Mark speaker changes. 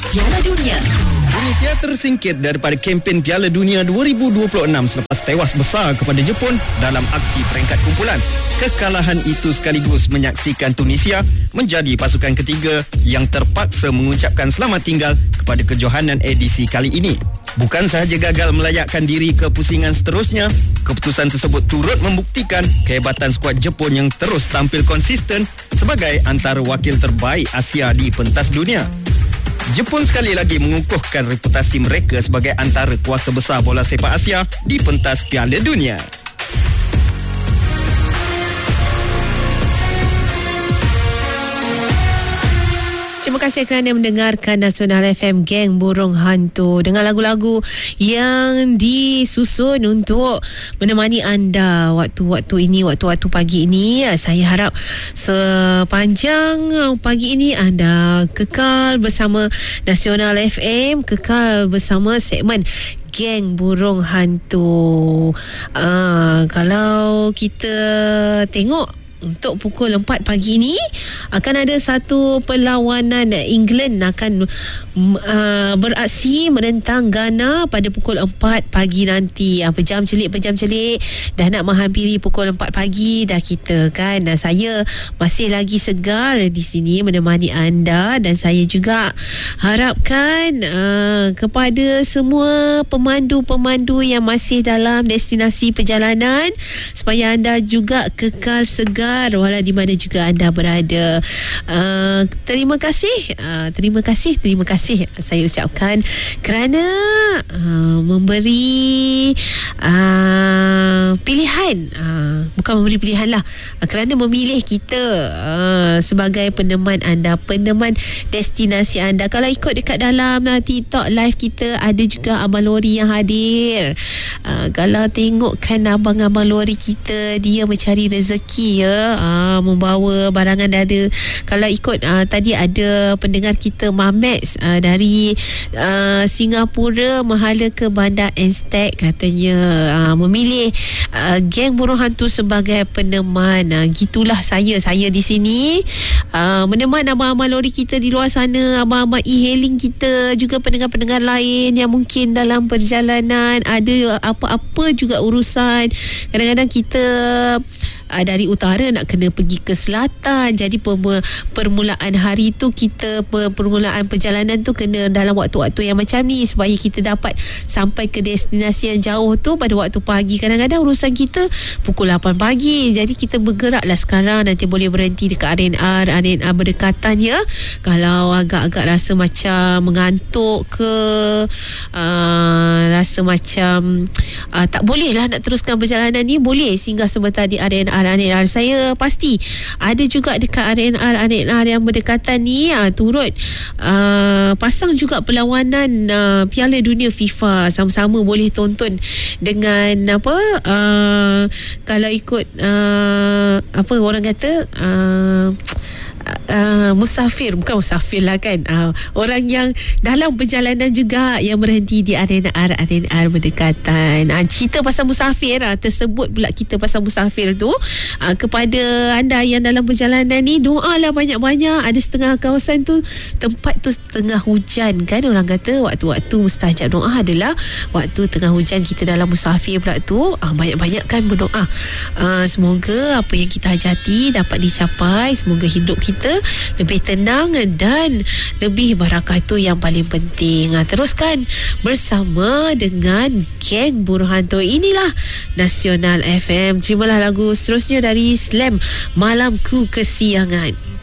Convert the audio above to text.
Speaker 1: Piala Dunia.
Speaker 2: Tunisia tersingkir daripada kempen Piala Dunia 2026 selepas tewas besar kepada Jepun dalam aksi peringkat kumpulan. Kekalahan itu sekaligus menyaksikan Tunisia menjadi pasukan ketiga yang terpaksa mengucapkan selamat tinggal kepada kejohanan edisi kali ini. Bukan sahaja gagal melayakkan diri ke pusingan seterusnya, keputusan tersebut turut membuktikan kehebatan skuad Jepun yang terus tampil konsisten sebagai antara wakil terbaik Asia di pentas dunia. Jepun sekali lagi mengukuhkan reputasi mereka sebagai antara kuasa besar bola sepak Asia di pentas Piala Dunia.
Speaker 3: Terima kasih kerana mendengarkan Nasional FM Geng Burung Hantu dengan lagu-lagu yang disusun untuk menemani anda waktu-waktu ini, waktu-waktu pagi ini. Saya harap sepanjang pagi ini anda kekal bersama Nasional FM, kekal bersama segmen Geng Burung Hantu. Kalau kita tengok untuk pukul 4 pagi ini akan ada satu perlawanan. England akan beraksi menentang Ghana pada pukul 4 pagi nanti. Pejam celik dah nak menghampiri pukul 4 pagi dah kita kan. Saya masih lagi segar di sini menemani anda, dan saya juga harapkan kepada semua pemandu-pemandu yang masih dalam destinasi perjalanan supaya anda juga kekal segar walau di mana juga anda berada. Terima kasih saya ucapkan kerana memberi pilihan, bukan memberi pilihan lah, kerana memilih kita sebagai peneman anda, peneman destinasi anda. Kalau ikut dekat dalam TikTok live kita, ada juga abang lori yang hadir. Kalau tengokkan abang-abang lori kita, dia mencari rezeki ya, membawa barangan dada. Kalau ikut tadi ada pendengar kita Mamex dari Singapura menghala ke Bandar Anstek, katanya memilih Geng Burung Hantu sebagai peneman. Gitulah saya di sini meneman abang-abang lori kita di luar sana, abang-abang e-hailing kita, juga pendengar-pendengar lain yang mungkin dalam perjalanan ada apa-apa juga urusan. Kadang-kadang kita dari utara nak kena pergi ke selatan, jadi permulaan hari tu kita, permulaan perjalanan tu kena dalam waktu-waktu yang macam ni supaya kita dapat sampai ke destinasi yang jauh tu pada waktu pagi. Kadang-kadang urusan kita pukul 8 pagi, jadi kita bergeraklah sekarang, nanti boleh berhenti dekat RNR berdekatan ya. Kalau agak-agak rasa macam mengantuk ke, rasa macam tak boleh lah nak teruskan perjalanan ni, boleh singgah sebentar di RNR. Saya pasti ada juga dekat RNR yang berdekatan ni turut pasang juga perlawanan Piala Dunia FIFA. Sama-sama boleh tonton dengan kalau ikut apa orang kata, bukan musafir lah kan, orang yang dalam perjalanan juga yang berhenti di RNR berdekatan. Cerita pasal musafir, tersebut pula kita pasal musafir tu, kepada anda yang dalam perjalanan ni, doalah banyak-banyak. Ada setengah kawasan tu, tempat tu tengah hujan kan, orang kata waktu-waktu mustajab doa adalah waktu tengah hujan. Kita dalam musafir pula tu, banyak-banyak kan berdoa, semoga apa yang kita hajati dapat dicapai, semoga hidup kita lebih tenang dan lebih barakah, itu yang paling penting. Teruskan bersama dengan Geng Burung Hantu. Inilah Nasional FM. Terimalah lagu seterusnya dari Slam, Malamku Kesiangan.